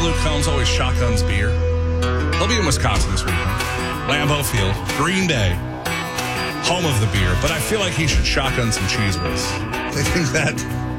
Luke Combs always shotguns beer. He'll be in Wisconsin this weekend. Lambeau Field, Green Bay, home of the beer. But I feel like he should shotgun some cheese whiz. I think that